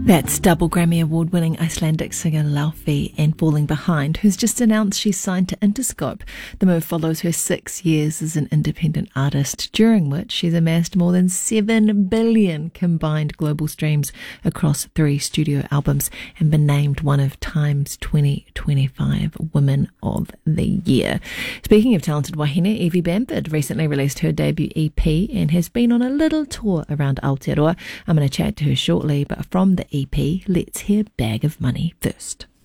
That's double Grammy Award-winning Icelandic singer Laufey and Falling Behind, who's just announced she's signed to Interscope. The move follows her 6 years as an independent artist, during which she's amassed more than 7 billion combined global streams across 3 studio albums and been named one of Time's 2025 Women of the Year. Speaking of talented wahine, Evie Bamford recently released her debut EP and has been on a little tour around Aotearoa. I'm going to chat to her shortly, but from the EP, let's hear Bag of Money first.